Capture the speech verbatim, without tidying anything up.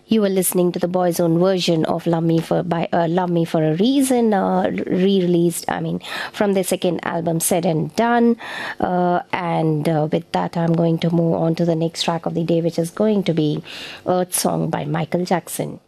You were listening to the Boys' Own version of "Love Me for" by uh, "Love Me for a Reason," uh, re-released. I mean, from their second album, "Said and Done." Uh, and uh, with that, I'm going to move on to the next track of the day, which is going to be "Earth Song" by Michael Jackson.